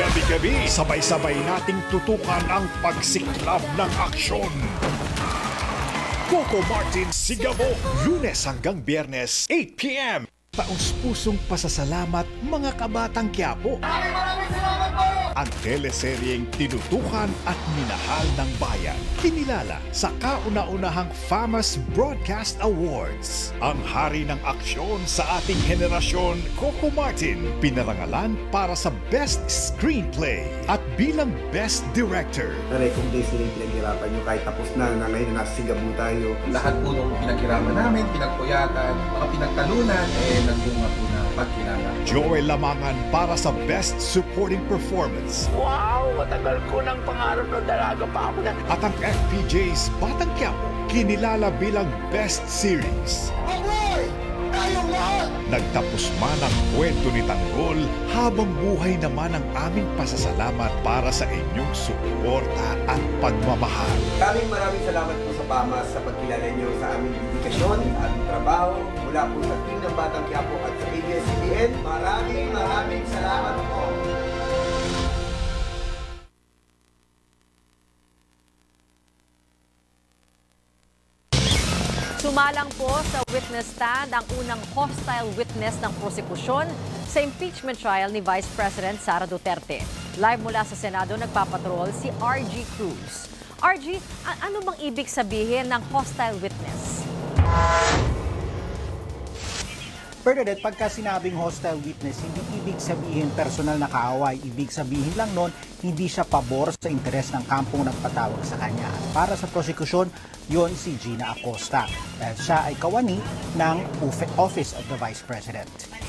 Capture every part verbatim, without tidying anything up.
Gabi-gabi, sabay-sabay nating tutukan ang pagsiklab ng aksyon. Coco Martin Sigabo, Lunes hanggang Biyernes, eight p m Taos-pusong pasasalamat mga kabatang Quiapo. Maraming maraming salamat po! Ang teleseryeng tinutukan at minahal ng bayan. Kinilala sa kauna-unahang Famous Broadcast Awards. Ang hari ng aksyon sa ating henerasyon, Coco Martin, pinarangalan para sa Best Screenplay at bilang Best Director. Na-recognize nila yung pinaghirapan nyo kahit tapos na na ngayon na nasa Sigabo tayo. Lahat po nung pinaghirapan namin, pinagpuyatan, mga pinagtalunan, eh nagbunga po na pagkilala. Joel Lamangan para sa Best Supporting Performance. Wow! Matagal ko ng pangarap ng dalaga pa ako na. At ang F P J's Batang Quiapo, kinilala bilang Best Series. Mabuhay! Tayong lahat! Nagtapos man ang kwento ni Tanggol, habang buhay naman ang aming pasasalamat para sa inyong suporta at pagmamahal. Maraming maraming salamat po sa PAMAS sa pagkilala nyo sa aming dedikasyon at trabaho mula po sa team ng Batang Quiapo at sa A B S C B N. Maraming maraming salamat po. Sumalang po sa witness stand ang unang hostile witness ng prosekusyon sa impeachment trial ni Vice President Sara Duterte. Live mula sa Senado, nagpapatrol si R G Cruz. R G, ano bang ibig sabihin ng hostile witness? Bernadette, pagka sinabing hostile witness, hindi ibig sabihin personal na kaaway. Ibig sabihin lang nun, hindi siya pabor sa interes ng kampong nagpatawag sa kanya. At para sa prosekusyon, yon si Gina Acosta. Dahil siya ay kawani ng Office of the Vice President.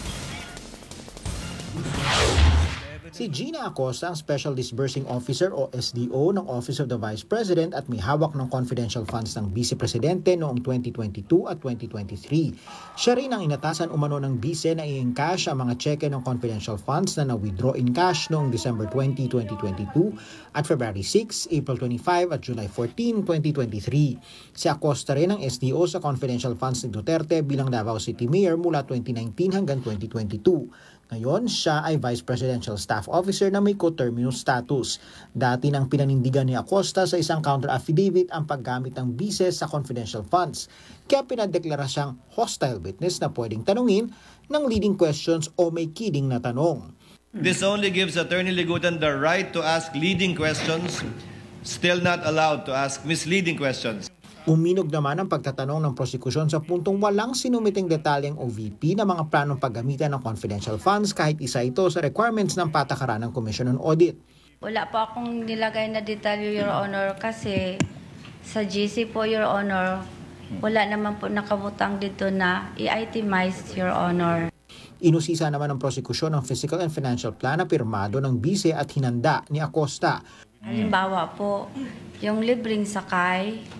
Si Gina Acosta ang Special Disbursing Officer o S D O ng Office of the Vice President at may hawak ng confidential funds ng Vice Presidente noong twenty twenty-two at twenty twenty-three. Siya rin ang inatasan umano ng Vice na i-encash ang mga cheque ng confidential funds na na-withdraw in cash noong December twentieth, twenty twenty-two at February sixth, April twenty-fifth at July fourteenth, twenty twenty-three. Si Acosta rin ang S D O sa confidential funds ni Duterte bilang Davao City Mayor mula twenty nineteen hanggang twenty twenty-two. Ngayon, siya ay Vice Presidential Staff Officer na may coterminous status. Dati nang pinanindigan ni Acosta sa isang counter-affidavit ang paggamit ng Vice sa confidential funds. Kaya pinadeklara siyang hostile witness na pwedeng tanungin ng leading questions o may kidding na tanong. This only gives Attorney Ligutan the right to ask leading questions, still not allowed to ask misleading questions. Uminog naman ang pagtatanong ng prosekusyon sa puntong walang sinumiting detalyeng O V P na mga planong paggamitan ng confidential funds kahit isa ito sa requirements ng patakaran ng Commission on Audit. Wala po akong nilagay na detalye, Your Honor, kasi sa G C po, Your Honor, wala naman po nakabutang dito na i-itemize, Your Honor. Inusisa naman ng prosekusyon ang physical and financial plan na pirmado ng Vice at hinanda ni Acosta. Halimbawa po, yung libreng sakay,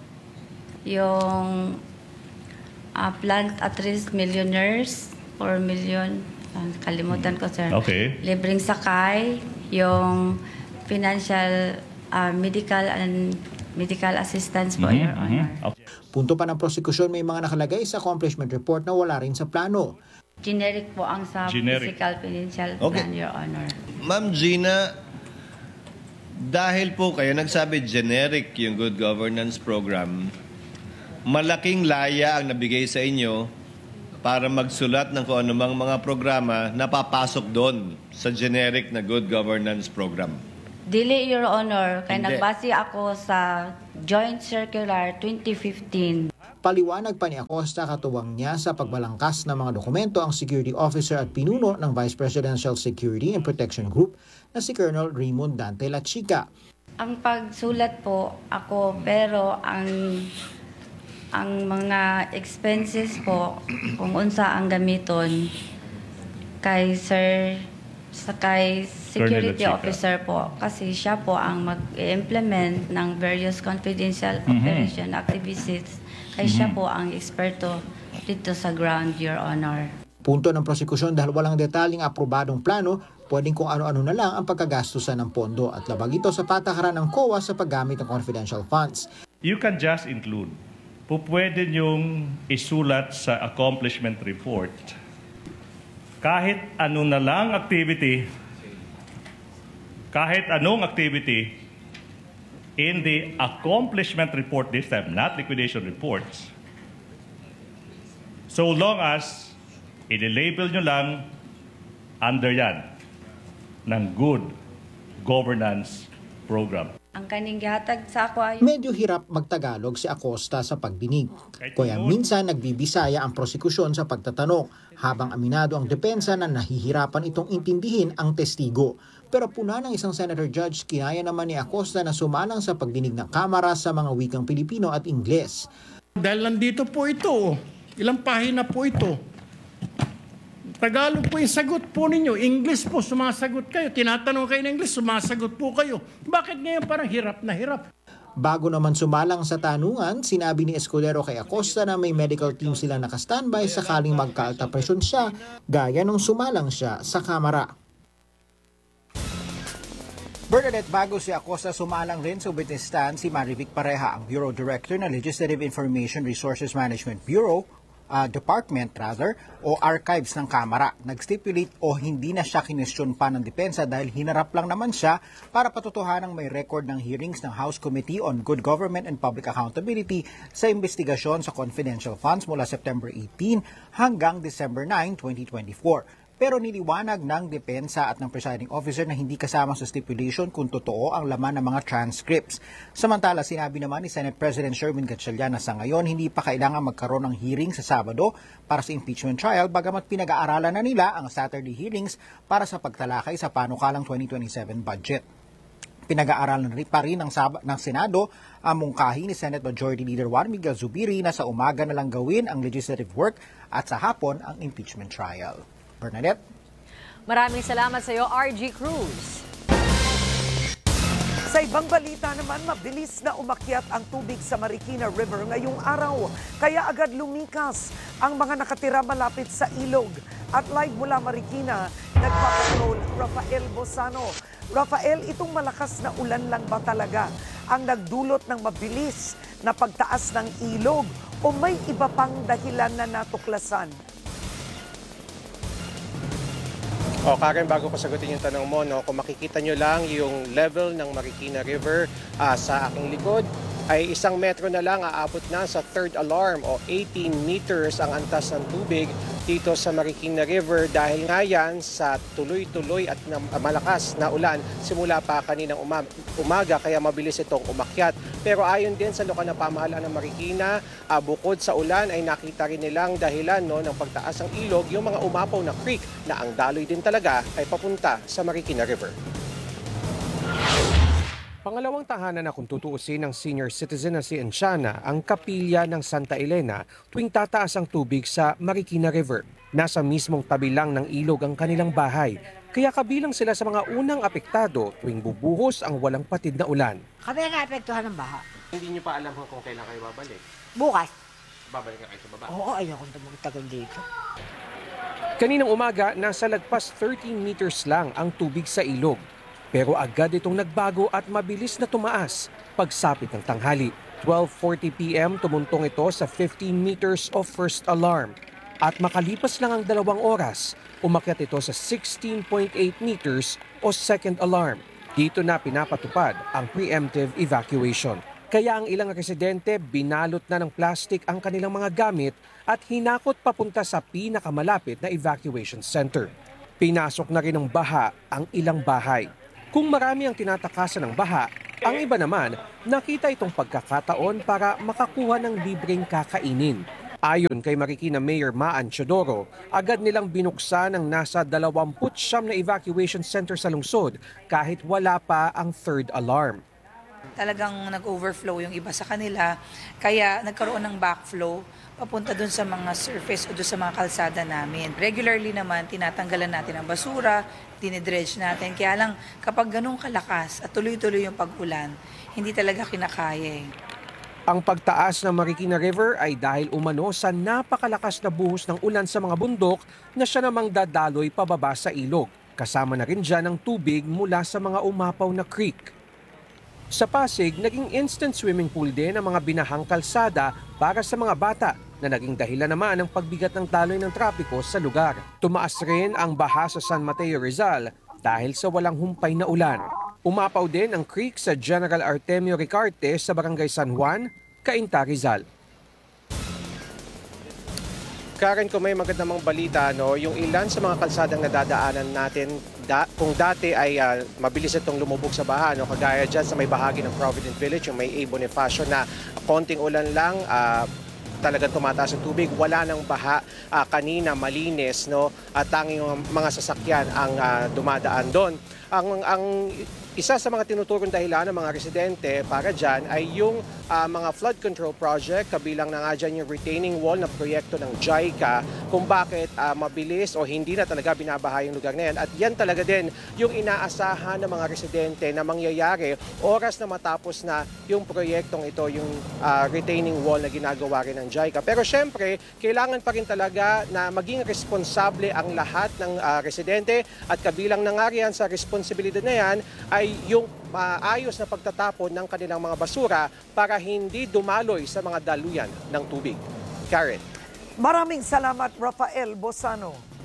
yung uh, plant at risk millionaires, four million, uh, kalimutan ko, sir. Okay. Libreng sakay, yung financial, uh, medical and medical assistance po, Mm-hmm, Your Honor. mm-hmm. Okay. Punto pa ng prosekusyon, may mga nakalagay sa accomplishment report na wala rin sa plano. Generic po ang sa Generic. physical financial Okay. plan, Your Honor. Ma'am Gina, dahil po kayo nagsabi generic yung good governance program, malaking laya ang nabigay sa inyo para magsulat ng kung anumang mga programa na papasok doon sa generic na good governance program. Dili, Your Honor, kaya Hindi. nagbase ako sa Joint Circular twenty fifteen. Paliwanag pa ni Acosta katuwang niya sa pagbalangkas ng mga dokumento ang security officer at pinuno ng Vice Presidential Security and Protection Group na si Colonel Raymond Dante Lachica. Ang pagsulat po ako, pero ang ang mga expenses po, kung unsa ang gamiton, kay Sir, sa kay security Lachica. officer po, kasi siya po ang mag-implement ng various confidential Mhm. operation activities, kay siya po ang eksperto dito sa ground, Your Honor. Punto ng prosekusyon, dahil walang detalyeng aprobadong plano, pwedeng kung ano-ano na lang ang pagkagastusan ng pondo at labag ito sa patakaran ng C O A sa paggamit ng confidential funds. You can just include. Pupwede niyong isulat sa accomplishment report kahit ano na lang activity kahit anong activity in the accomplishment report this time, not liquidation reports, so long as i-label nyo lang under yan ng good governance program. Ang kaning gihatag sa ako ay Medyo hirap magtagalog si Acosta sa pagdinig. Kaya minsan nagbibisaya ang prosekusyon sa pagtatanong, habang aminado ang depensa na nahihirapan itong intindihin ang testigo. Pero puna ng isang Senator Judge, kinaya naman ni Acosta na sumalang sa pagdinig ng Kamara sa mga wikang Pilipino at Ingles. Dahil nandito po ito, ilang pahina po ito. Tagalog po yung sagot po ninyo. English po, sumasagot kayo. Tinatanong kayo ng English, sumasagot po kayo. Bakit ngayon parang hirap na hirap? Bago naman sumalang sa tanungan, sinabi ni Escudero kay Acosta na may medical team sila nakastandby sakaling magka-alta presyon siya, gaya nung sumalang siya sa Kamara. Bernadette, bago si Acosta, sumalang rin sa witness stand si Marivic Pareja, ang Bureau Director ng Legislative Information Resources Management Bureau, Uh, Department rather, o Archives ng Kamara. Nag-stipulate o hindi na siya kinestyon pa ng depensa dahil hinarap lang naman siya para patutuhanang may record ng hearings ng House Committee on Good Government and Public Accountability sa investigasyon sa confidential funds mula September eighteen hanggang December nine, twenty twenty-four. Pero niliwanag ng depensa at ng presiding officer na hindi kasama sa stipulation kung totoo ang laman ng mga transcripts. Samantala, sinabi naman ni Senate President Sherwin Gatchalian na sa ngayon hindi pa kailangan magkaroon ng hearing sa Sabado para sa impeachment trial, bagamat pinag-aaralan na nila ang Saturday hearings para sa pagtalakay sa panukalang twenty twenty-seven budget. Pinag-aaralan pa rin ng, Sab- ng Senado ang mungkahi ni Senate Majority Leader Juan Miguel Zubiri na sa umaga na lang gawin ang legislative work at sa hapon ang impeachment trial. Bernadette? Maraming salamat sa iyo, R G Cruz. Sa ibang balita naman, mabilis na umakyat ang tubig sa Marikina River ngayong araw. Kaya agad lumikas ang mga nakatira malapit sa ilog. At live mula Marikina, nagpapatrol Rafael Bosano. Rafael, itong malakas na ulan lang ba talaga ang nagdulot ng mabilis na pagtaas ng ilog o may iba pang dahilan na natuklasan? O Karen, bago ko sagutin yung tanong mo, no, kung makikita nyo lang yung level ng Marikina River uh, sa aking likod, ay isang metro na lang aabot na sa third alarm o eighteen meters ang antas ng tubig dito sa Marikina River dahil nga yan sa tuloy-tuloy at malakas na ulan simula pa kaninang umaga kaya mabilis itong umakyat. Pero ayon din sa lokal na pamahalaan ng Marikina, uh, bukod sa ulan ay nakita rin nilang dahilan no, ng pagtaas ng ilog yung mga umapaw na creek na ang daloy din talaga ay papunta sa Marikina River. Pangalawang tahanan na kung tutuusin ng senior citizen na si Enciana ang kapilya ng Santa Elena tuwing tataas ang tubig sa Marikina River. Nasa mismong tabi lang ng ilog ang kanilang bahay, kaya kabilang sila sa mga unang apektado tuwing bubuhos ang walang patid na ulan. Kami ang naapektuhan ng baha. Hindi niyo pa alam kung kailan kayo babalik? Bukas. Babalik ka kayo sa baba? Oo, ayoko na magtagal dito. Kaninang umaga, nasa lagpas thirteen meters lang ang tubig sa ilog. Pero agad itong nagbago at mabilis na tumaas pagsapit ng tanghali. twelve forty p m tumuntong ito sa fifteen meters of first alarm. At makalipas lang ang dalawang oras, umakyat ito sa sixteen point eight meters o second alarm. Dito na pinapatupad ang preemptive evacuation. Kaya ang ilang residente binalot na ng plastic ang kanilang mga gamit at hinakot papunta sa pinakamalapit na evacuation center. Pinasok na rin ng baha ang ilang bahay. Kung marami ang tinatakasan ng baha, ang iba naman nakita itong pagkakataon para makakuha ng libreng kakainin. Ayon kay Marikina Mayor Maan Chodoro, agad nilang binuksan ang nasa dalawampu't siyam na evacuation center sa lungsod kahit wala pa ang third alarm. Talagang nag-overflow yung iba sa kanila, kaya nagkaroon ng backflow papunta dun sa mga surface o dun sa mga kalsada namin. Regularly naman, tinatanggalan natin ang basura, dinidredge natin. Kaya lang, kapag ganun kalakas at tuloy-tuloy yung pag-ulan, hindi talaga kinakaya eh. Ang pagtaas ng Marikina River ay dahil umano sa napakalakas na buhos ng ulan sa mga bundok na siya namang dadaloy pababa sa ilog. Kasama na rin dyan ang tubig mula sa mga umapaw na creek. Sa Pasig, naging instant swimming pool din ang mga binahang kalsada para sa mga bata na naging dahilan naman ng pagbigat ng daloy ng trapiko sa lugar. Tumaas rin ang baha sa San Mateo, Rizal dahil sa walang humpay na ulan. Umapaw din ang creek sa General Artemio Ricarte sa Barangay San Juan, Cainta, Rizal. Karen, kung may magandang balita, no, yung ilan sa mga kalsadang nadadaanan natin, da, kung dati ay uh, mabilis itong lumubog sa baha, no, kagaya dyan sa may bahagi ng Provident Village, yung may A. Bonifacio na konting ulan lang, uh, talagang tumataas ang tubig, wala nang baha uh, kanina, malinis, no, at tanging mga sasakyan ang uh, dumadaan doon. Ang, ang isa sa mga tinuturong dahilan ng mga residente para dyan ay yung uh, mga flood control project, kabilang na nga dyan yung retaining wall na proyekto ng JICA, kung bakit uh, mabilis o hindi na talaga binabaha yung lugar na yan. At yan talaga din yung inaasahan ng mga residente na mangyayari oras na matapos na yung proyektong ito, yung uh, retaining wall na ginagawa rin ng JICA. Pero syempre, kailangan pa rin talaga na maging responsable ang lahat ng uh, residente at kabilang na nga riyan sa responsibilidad na yan ay ay yung maayos na pagtatapon ng kanilang mga basura para hindi dumaloy sa mga daluyan ng tubig. Karen. Maraming salamat, Rafael Bosano.